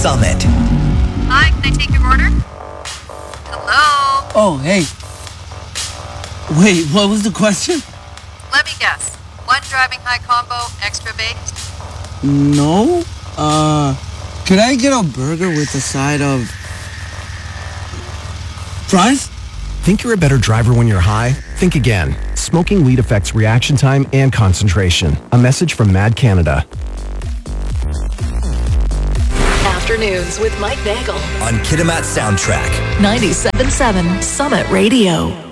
Summit. Hi, can I take your order? Hello? Oh, hey. Wait, what was the question? Let me guess. One driving high combo, extra baked? No. Could I get a burger with a side of fries? Think you're a better driver when you're high? Think again. Smoking weed affects reaction time and concentration. A message from Mad Canada. Afternoons with Mike Nagel On Kitimat Soundtrack. 97.7 Summit Radio.